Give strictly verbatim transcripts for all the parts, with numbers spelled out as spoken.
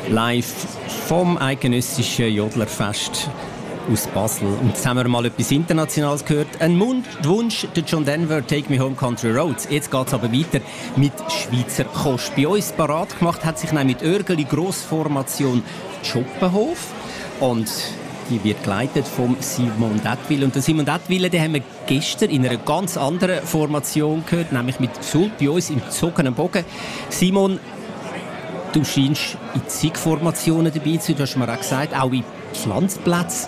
live vom eidgenössischen Jodlerfest aus Basel. Und jetzt haben wir mal etwas Internationales gehört. Ein Wunsch, der John Denver, «Take Me Home Country Roads». Jetzt geht es aber weiter mit Schweizer Kost. Bei uns parat gemacht hat sich nämlich mit Örgeli Grossformation Schoppenhof. Und die wird geleitet von Simon Dettwiller. Und den Simon Dettwiller, den haben wir gestern in einer ganz anderen Formation gehört, nämlich mit Sult bei uns im gezogenen Bogen. Simon, du scheinst in zig Formationen dabei zu sein. Du hast mir auch gesagt, auch in Pflanzplätzen.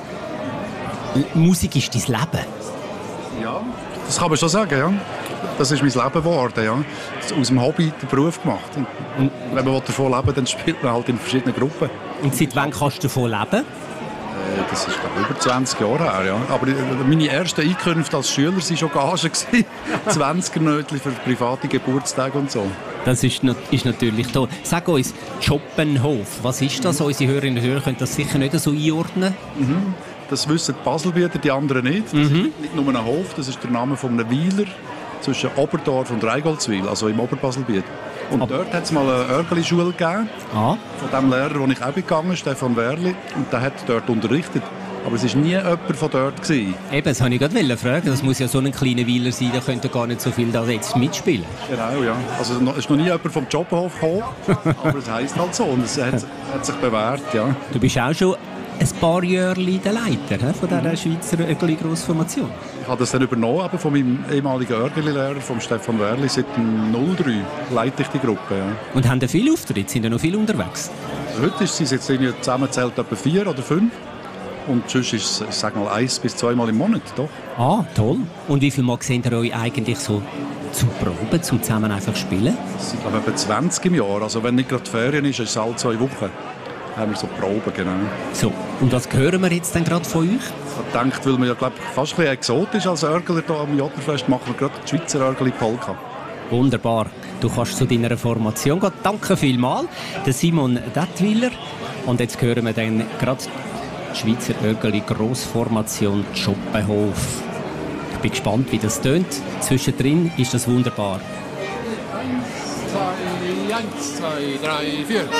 Musik ist dein Leben. Ja, das kann man schon sagen, ja. Das ist mein Leben geworden, ja. Aus dem Hobby den Beruf gemacht. Und, und wenn man davon leben will, dann spielt man halt in verschiedenen Gruppen. Und seit wann kannst du davon leben? Äh, das ist, glaube ich, über zwanzig Jahre her, ja. Aber meine ersten Einkünfte als Schüler waren schon Gagen. zwanziger-Nötchen für private Geburtstage und so. Das ist, ist natürlich toll. Sag uns, Schoppenhof, was ist das? Unsere Hörerinnen und Hörer können das sicher nicht so einordnen. Mhm. Das wissen die Baselbieter, die anderen nicht. Das mhm. ist nicht nur ein Hof, das ist der Name von einem Weiler zwischen Oberdorf und Reigoldswil, also im Oberbaselbiet. Und Ab dort hat es mal eine Örgeli-Schule gegeben, ah. von dem Lehrer, wo ich auch gegangen bin, Stefan Werli, und der hat dort unterrichtet. Aber es war nie jemand von dort gewesen. Eben, das wollte ich gerade fragen. Das muss ja so ein kleiner Weiler sein, da könnte gar nicht so viel da jetzt mitspielen. Genau, ja. Also es ist noch nie jemand vom Schoppenhof gekommen, aber es heisst halt so und es hat, hat sich bewährt, ja. Du bist auch schon ein paar Jahre der Leiter he, von dieser Schweizer Örgeli-Grossformation. Ich habe das dann übernommen aber von meinem ehemaligen Örgeli-Lehrer, vom Stefan Werli. Seit null drei leite ich die Gruppe. Ja. Und haben da viele Auftritte? Sind da noch viele unterwegs? Also heute sind es jetzt zusammengezählt etwa vier oder fünf. Und sonst ist es, ich sage mal, eins bis zweimal im Monat, doch. Ah, toll. Und wie viel Mal seht ihr euch eigentlich so zum Proben, zum zusammen einfach spielen? Das sind, glaube ich, etwa zwanzig im Jahr. Also wenn nicht gerade Ferien ist, ist es alle zwei Wochen. Haben wir so Proben, genau. So, und was hören wir jetzt denn gerade von euch? Ich denke, weil wir ja, glaube ich, fast ein bisschen exotisch als Örgler hier am Jodlerfest machen wir gerade die Schweizer Örgeli-Polka. Wunderbar. Du kannst zu deiner Formation gehen. Danke vielmals, der Simon Dettwiller. Und jetzt hören wir dann gerade die Schweizer Örgeli-Grossformation Schoppenhof. Ich bin gespannt, wie das tönt. Zwischendrin ist das wunderbar. Eins, zwei, eins, zwei, drei, vier.